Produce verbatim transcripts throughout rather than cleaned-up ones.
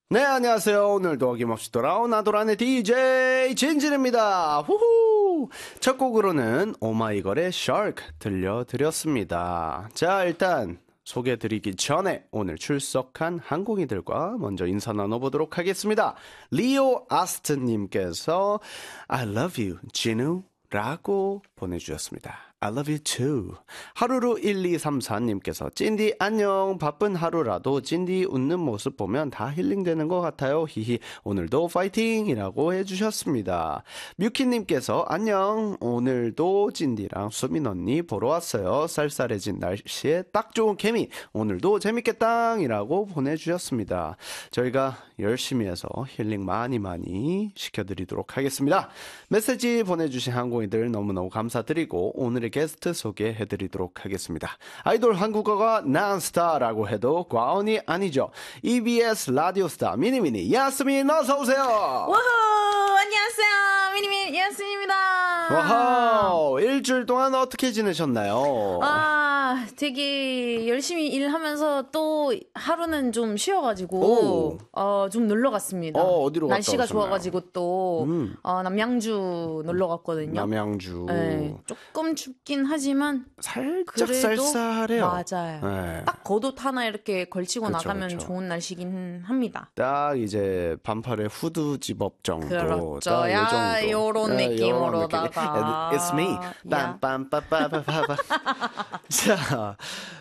네, 안녕하세요. 오늘도 어김없이 돌아온 아도란의 디제이 진진입니다. 후후! 첫 곡으로는 오마이걸의 Shark 들려드렸습니다. 자, 일단 소개해드리기 전에 오늘 출석한 항공이들과 먼저 인사 나눠보도록 하겠습니다. 리오 아스트님께서 I love you, 진우 라고 보내주셨습니다. I love you too. 하루루 일이삼사님께서 찐디 안녕. 바쁜 하루라도 찐디 웃는 모습 보면 다 힐링되는 것 같아요. 히히. 오늘도 파이팅이라고 해주셨습니다. 뮤키님께서 안녕. 오늘도 찐디랑 수민 언니 보러 왔어요. 쌀쌀해진 날씨에 딱 좋은 케미. 오늘도 재밌겠당이라고 보내주셨습니다. 저희가 열심히 해서 힐링 많이 많이 시켜드리도록 하겠습니다. 메시지 보내주신 항공이들 너무너무 감사드리고 오늘의 게스트 소개해드리도록 하겠습니다. 아이돌 한국어가 난스타라고 해도 과언이 아니죠. 이비에스 라디오스타 미니미니 야스민 어서오세요. 와우, 안녕하세요. 미니미니 야스민입니다. 와우, 일주일 동안 어떻게 지내셨나요? 아, 되게 열심히 일하면서 또 하루는 좀 쉬어가지고 어, 좀 놀러 갔습니다. 어, 어디로 갔다 날씨가 오셨나요? 좋아가지고 또 음. 어, 남양주 놀러 갔거든요. 남양주. 네, 조금 춥긴 하지만 살짝 그래도 쌀쌀해요. 맞아요. 네. 딱 겉옷 하나 이렇게 걸치고 그쵸, 나가면 그쵸. 좋은 날씨긴 합니다. 딱 이제 반팔에 후드 집업 정도. 그렇죠. 딱 야, 요 정도. 요런 네, 느낌으로다가. 요런 느낌. It's me. 야. 빰빰빠빠빠빠. 자,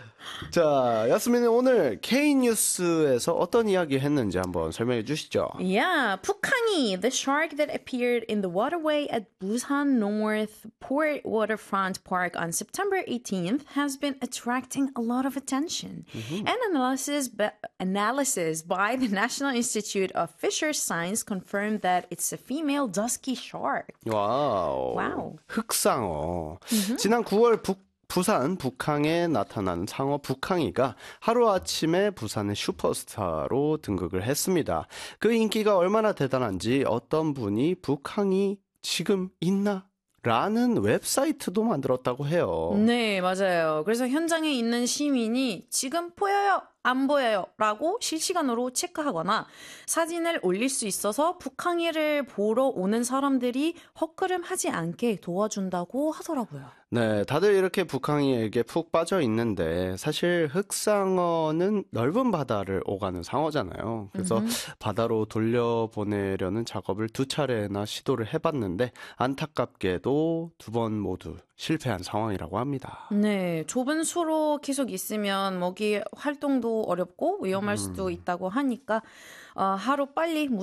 자, 야스민은 오늘 K뉴스에서 어떤 이야기 했는지 한번 설명해 주시죠. Yeah, Pukhangi, the shark that appeared in the waterway at Busan North Port Waterfront Park on September eighteenth, has been attracting a lot of attention. Mm-hmm. An analysis, by, analysis by the National Institute of Fisher Science confirmed that it's a female dusky shark. 와우. 와우. 흑상어. 지난 구월 북 부산 북항에 나타난 상어 북항이가 하루아침에 부산의 슈퍼스타로 등극을 했습니다. 그 인기가 얼마나 대단한지 어떤 분이 북항이 지금 있나? 라는 웹사이트도 만들었다고 해요. 네, 맞아요. 그래서 현장에 있는 시민이 지금 보여요, 안 보여요 라고 실시간으로 체크하거나 사진을 올릴 수 있어서 북항이를 보러 오는 사람들이 헛걸음하지 않게 도와준다고 하더라고요. 네, 다들 이렇게 북항이에게 푹 빠져 있는데 사실 흑상어는 넓은 바다를 오가는 상어잖아요. 그래서 음흠. 바다로 돌려보내려는 작업을 두 차례나 시도를 해봤는데 안타깝게도 두 번 모두 실패한 상황이라고 합니다. 네, 좁은 수로 계속 있으면 먹이 활동도 어렵고 위험할 수도 있다고 하니까 어, 하루 빨리